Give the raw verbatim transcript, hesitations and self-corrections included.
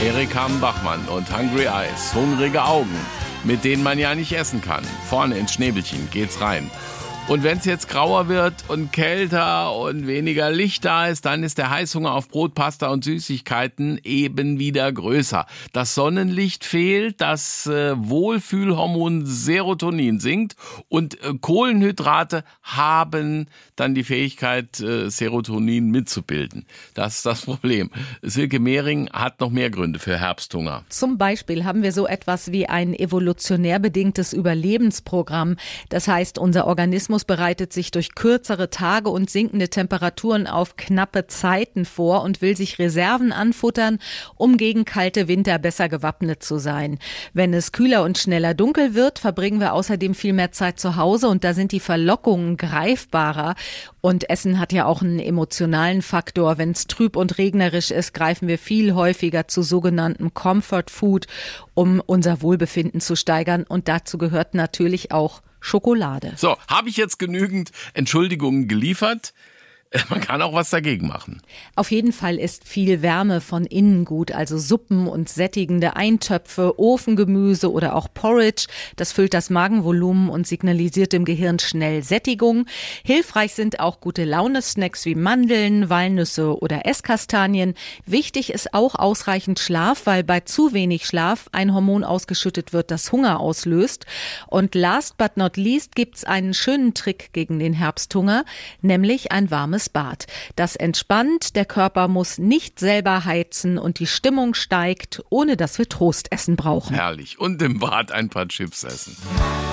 Erik Hamm-Bachmann und Hungry Eyes, hungrige Augen, mit denen man ja nicht essen kann. Vorne ins Schnäbelchen geht's rein. Und wenn es jetzt grauer wird und kälter und weniger Licht da ist, dann ist der Heißhunger auf Brot, Pasta und Süßigkeiten eben wieder größer. Das Sonnenlicht fehlt, das äh, Wohlfühlhormon Serotonin sinkt und äh, Kohlenhydrate haben dann die Fähigkeit, äh, Serotonin mitzubilden. Das ist das Problem. Silke Mehring hat noch mehr Gründe für Herbsthunger. Zum Beispiel haben wir so etwas wie ein evolutionär bedingtes Überlebensprogramm. Das heißt, unser Organismus bereitet sich durch kürzere Tage und sinkende Temperaturen auf knappe Zeiten vor und will sich Reserven anfuttern, um gegen kalte Winter besser gewappnet zu sein. Wenn es kühler und schneller dunkel wird, verbringen wir außerdem viel mehr Zeit zu Hause und da sind die Verlockungen greifbarer. Und Essen hat ja auch einen emotionalen Faktor. Wenn es trüb und regnerisch ist, greifen wir viel häufiger zu sogenannten Comfort Food, um unser Wohlbefinden zu steigern. Und dazu gehört natürlich auch Schokolade. So, habe ich jetzt genügend Entschuldigungen geliefert? Man kann auch was dagegen machen. Auf jeden Fall ist viel Wärme von innen gut, also Suppen und sättigende Eintöpfe, Ofengemüse oder auch Porridge. Das füllt das Magenvolumen und signalisiert dem Gehirn schnell Sättigung. Hilfreich sind auch gute Laune-Snacks wie Mandeln, Walnüsse oder Esskastanien. Wichtig ist auch ausreichend Schlaf, weil bei zu wenig Schlaf ein Hormon ausgeschüttet wird, das Hunger auslöst. Und last but not least gibt's einen schönen Trick gegen den Herbsthunger, nämlich ein warmes Bad. Das entspannt, der Körper muss nicht selber heizen und die Stimmung steigt, ohne dass wir Trostessen brauchen. Herrlich. Und im Bad ein paar Chips essen.